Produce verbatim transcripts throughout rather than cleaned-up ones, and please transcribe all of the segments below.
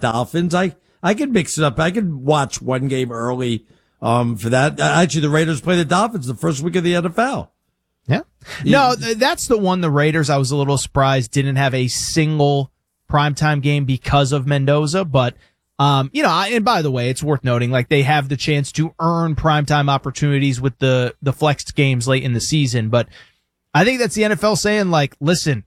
Dolphins. I, I could mix it up. I could watch one game early, um, for that. Actually, the Raiders play the Dolphins the first week of the N F L. Yeah. No, that's the one, the Raiders, I was a little surprised didn't have a single primetime game because of Mendoza, but, um, you know, and by the way, it's worth noting, like, they have the chance to earn primetime opportunities with the, the flexed games late in the season, but I think that's the N F L saying, like, listen,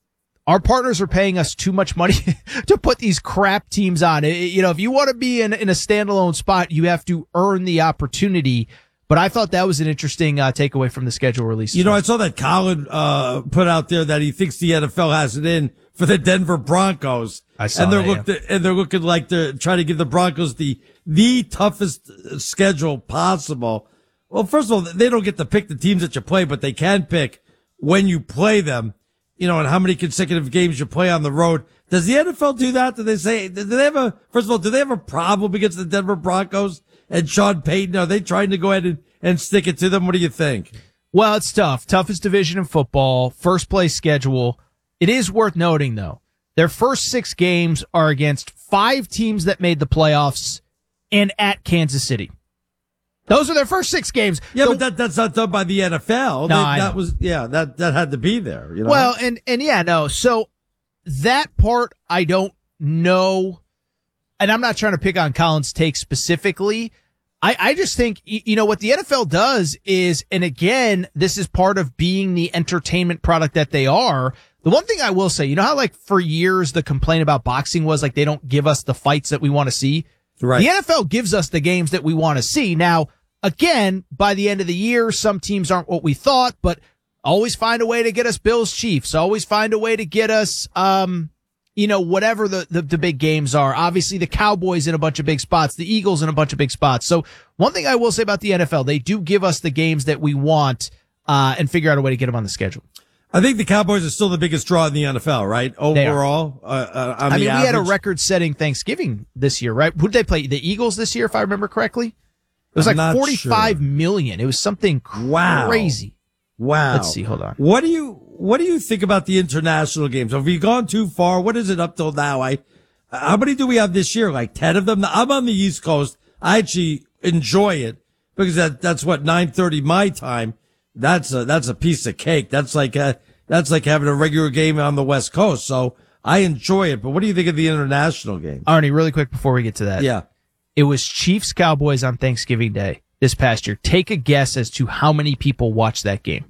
our partners are paying us too much money to put these crap teams on. You know, if you want to be in, in a standalone spot, you have to earn the opportunity. But I thought that was an interesting uh, takeaway from the schedule release. You know, I saw that Colin uh, put out there that he thinks the N F L has it in for the Denver Broncos. I saw and they're that, looked yeah. at, and they're looking like they're trying to give the Broncos the the toughest schedule possible. Well, first of all, they don't get to pick the teams that you play, but they can pick when you play them. You know, and how many consecutive games you play on the road. Does the N F L do that? Do they say, do they have a, first of all, do they have a problem against the Denver Broncos and Sean Payton? Are they trying to go ahead and, and stick it to them? What do you think? Well, it's tough. Toughest division in football, first place schedule. It is worth noting, though, their first six games are against five teams that made the playoffs and at Kansas City. Those are their first six games. Yeah, the, but that, that's not done by the N F L. No, they, I that know. was, yeah, that, that had to be there, you know? Well, and, and yeah, no. So that part, I don't know. And I'm not trying to pick on Colin's take specifically. I, I just think, you know, what the N F L does is, and again, this is part of being the entertainment product that they are. The one thing I will say, you know how like for years the complaint about boxing was like they don't give us the fights that we want to see? Right. The N F L gives us the games that we want to see. Now, again, by the end of the year, some teams aren't what we thought, but always find a way to get us Bills Chiefs. Always find a way to get us, um, you know, whatever the, the, the big games are. Obviously, the Cowboys in a bunch of big spots, the Eagles in a bunch of big spots. So one thing I will say about the N F L, they do give us the games that we want, uh, and figure out a way to get them on the schedule. I think the Cowboys are still the biggest draw in the N F L, right? Overall, uh, uh, on I the mean, average. we had a record-setting Thanksgiving this year, right? Who did they play? The Eagles this year, if I remember correctly? It was I'm like not forty-five sure. million. It was something Wow. crazy. Wow. Let's see. Hold on. What do you, what do you think about the international games? Have you gone too far? What is it up till now? I, how many do we have this year? Like ten of them? I'm on the East Coast. I actually enjoy it because that, that's what, nine thirty my time. That's a, that's a piece of cake. That's like a, that's like having a regular game on the West Coast. So I enjoy it. But what do you think of the international games? Arnie, really quick before we get to that. Yeah. It was Chiefs Cowboys on Thanksgiving Day this past year. Take a guess as to how many people watched that game.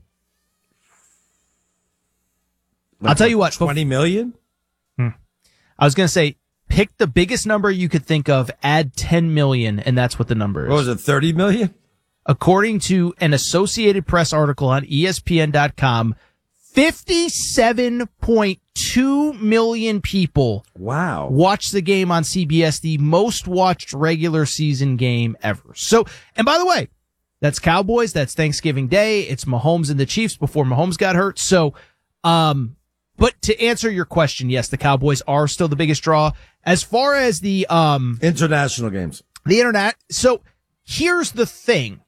Like I'll tell you what. twenty million? Hmm. I was going to say, pick the biggest number you could think of, add ten million, and that's what the number is. What was it, thirty million? According to an Associated Press article on E S P N dot com, fifty-seven point two million people Wow. watched the game on C B S, the most watched regular season game ever. So, and by the way, that's Cowboys, that's Thanksgiving Day, it's Mahomes and the Chiefs before Mahomes got hurt. So, um, but to answer your question, yes, the Cowboys are still the biggest draw. As far as the, um, International games. the internet. So here's the thing.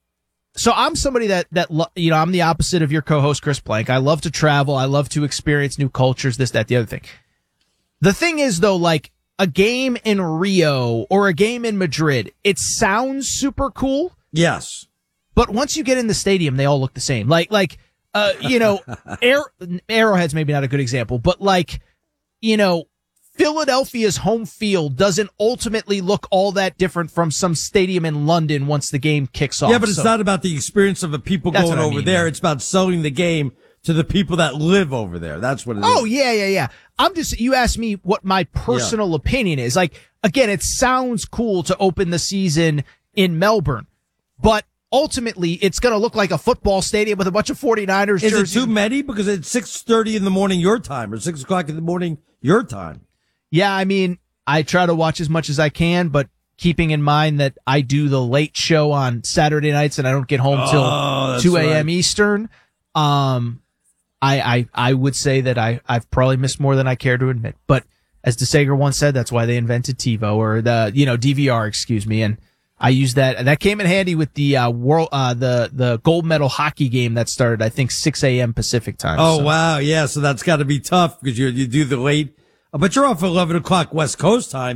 So I'm somebody that, that, lo- you know, I'm the opposite of your co-host, Chris Plank. I love to travel. I love to experience new cultures, this, that, the other thing. The thing is though, like a game in Rio or a game in Madrid, it sounds super cool. Yes. But once you get in the stadium, they all look the same. Like, like, uh, you know, Air, Arrowhead's maybe not a good example, but like, you know, Philadelphia's home field doesn't ultimately look all that different from some stadium in London once the game kicks off. Yeah, but it's So, not about the experience of the people That's going what I over mean, there. man. It's about selling the game to the people that live over there. That's what it is. Oh, yeah, yeah, yeah. I'm just, you asked me what my personal opinion is. Like, again, it sounds cool to open the season in Melbourne, but ultimately it's going to look like a football stadium with a bunch of 49ers Is jerseys. it too many? Because it's six thirty in the morning your time or six o'clock in the morning your time. Yeah, I mean, I try to watch as much as I can, but keeping in mind that I do the late show on Saturday nights and I don't get home Oh, till that's two a.m. right. Eastern, um, I, I, I would say that I, I've probably missed more than I care to admit. But as DeSager once said, that's why they invented TiVo or the, you know, D V R, excuse me. And I used that, that came in handy with the, uh, world, uh, the, the gold medal hockey game that started, I think, six a.m. Pacific time. Oh, so. wow. Yeah. So that's got to be tough because you, you do the late, but you're off at eleven o'clock West Coast time.